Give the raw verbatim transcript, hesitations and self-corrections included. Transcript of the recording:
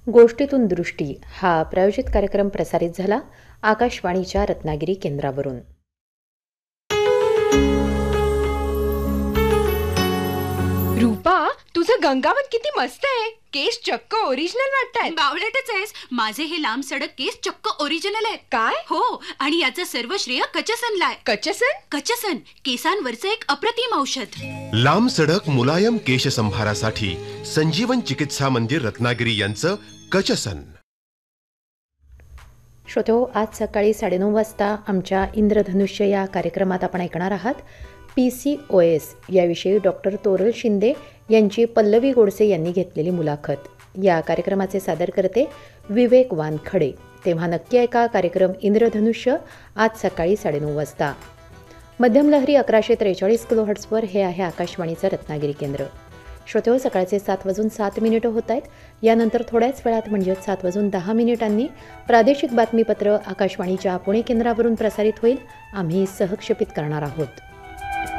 गोष्टीतून दृष्टी हा प्रायोजित कार्यक्रम प्रसारित झाला आकाशवाणीच्या रत्नागिरी केंद्रावरून. रूपा, तुझं गंगावत किती मस्त आहे. केस चक्क ओरिजिनल वाटतायत. बावळटच आहेस. माझे हे लांब सडक केस चक्क ओरिजिनल आहेत. काय? हो, आणि याचं सर्व श्रेय कचसनला आहे. कचसन? कचसन केसांवरचं एक अप्रतिम औषध. लांब सडक मुलायम केश संभारासाठी संजीवन चिकित्सा मंदिर रत्नागिरी यांचं कचसन. श्रोतो, आज सकाळी साडेनऊ वाजता आमच्या इंद्रधनुष्य या कार्यक्रमात आपण ऐकणार आहात पी सी ओ एस याविषयी डॉक्टर तोरल शिंदे यांची पल्लवी गोडसे यांनी घेतलेली मुलाखत. या कार्यक्रमाचे सादर करते विवेक वानखडे. तेव्हा नक्की ऐका कार्यक्रम इंद्रधनुष्य आज सकाळी साडेनऊ वाजता. मध्यम लहरी अकराशे त्रेचाळीस किलो हर्ट्सवर हे आहे आकाशवाणीचं रत्नागिरी केंद्र. श्रोतेहो, सकाळचे सात वाजून सात मिनिटं होत आहेत. यानंतर थोड्याच वेळात म्हणजेच सात वाजून दहा मिनिटांनी प्रादेशिक बातमीपत्र आकाशवाणीच्या पुणे केंद्रावरून प्रसारित होईल. आम्ही सहक्षेपित करणार आहोत.